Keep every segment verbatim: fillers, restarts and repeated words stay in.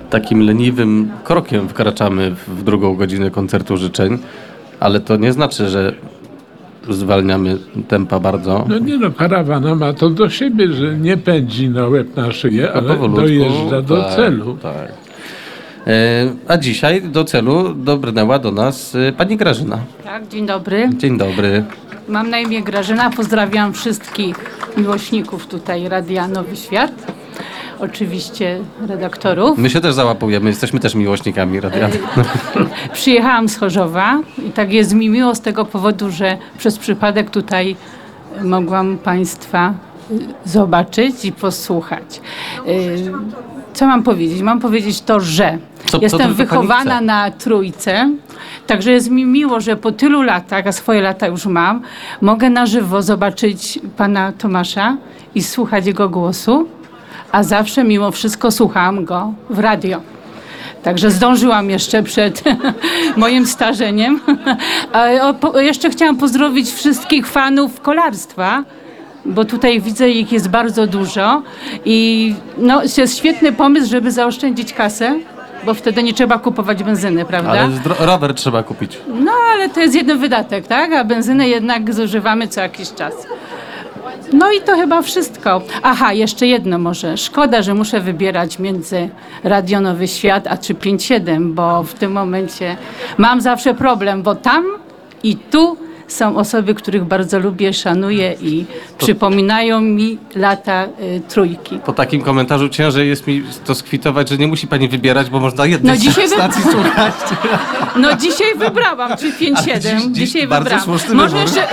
takim leniwym krokiem wkraczamy w drugą godzinę koncertu życzeń, ale to nie znaczy, że zwalniamy tempa bardzo. No nie no, karawana ma to do siebie, że nie pędzi na łeb na szyję, ale powolutku, dojeżdża do tak, celu. Tak. E, a dzisiaj do celu dobrnęła do nas e, pani Grażyna. Tak, dzień dobry. Dzień dobry. Mam na imię Grażyna. Pozdrawiam wszystkich miłośników tutaj Radia Nowy Świat. Oczywiście redaktorów. My się też załapujemy, jesteśmy też miłośnikami radia. Przyjechałam z Chorzowa i tak jest mi miło z tego powodu, że przez przypadek tutaj mogłam Państwa y, zobaczyć i posłuchać. Y, Co mam powiedzieć? Mam powiedzieć to, że Co- co jestem tylko pani wychowana chce. na Trójce, także jest mi miło, że po tylu latach, a swoje lata już mam, mogę na żywo zobaczyć pana Tomasza i słuchać jego głosu, a zawsze mimo wszystko słuchałam go w radio. Także zdążyłam jeszcze przed moim starzeniem. A o- po- jeszcze chciałam pozdrowić wszystkich fanów kolarstwa, bo tutaj widzę, ich jest bardzo dużo i no, jest świetny pomysł, żeby zaoszczędzić kasę, bo wtedy nie trzeba kupować benzyny, prawda? Ale zdro- rower trzeba kupić. No, ale to jest jeden wydatek, tak? A benzynę jednak zużywamy co jakiś czas. No i to chyba wszystko. Aha, jeszcze jedno może. Szkoda, że muszę wybierać między Radio Nowy Świat a trzy pięć siedem, bo w tym momencie mam zawsze problem, bo tam i tu są osoby, których bardzo lubię, szanuję i przypominają mi lata y, trójki. Po takim komentarzu ciężej jest mi to skwitować, że nie musi pani wybierać, bo można jednej No dzisiaj wy- stacji słuchać. No dzisiaj wybrałam trzy pięć siedem. A dziś- dziś Dzisiaj bardzo wybrałam. słuszny Może wybór. jeszcze...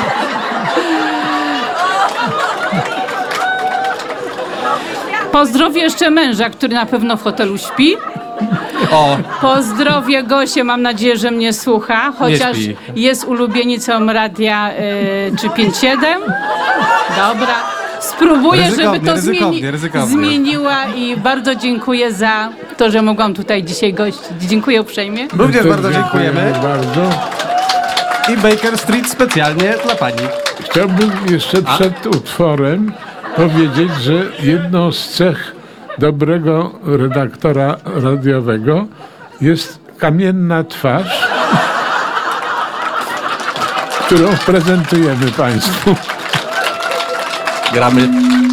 Pozdrowię jeszcze męża, który na pewno w hotelu śpi. O, Pozdrowię Gosię, mam nadzieję, że mnie słucha, chociaż śpi. jest ulubienicą radia y, trzy pięć siedem. Dobra. Spróbuję, żeby Ryzykownie, to ryzykownie, zmieni- ryzykownie. zmieniła i bardzo dziękuję za to, że mogłam tutaj dzisiaj gościć. Dziękuję uprzejmie. również Też bardzo dziękujemy. bardzo. I Baker Street specjalnie dla pani. Chciałbym jeszcze przed utworem powiedzieć, że jedną z cech dobrego redaktora radiowego jest kamienna twarz, którą prezentujemy Państwu. Gramy.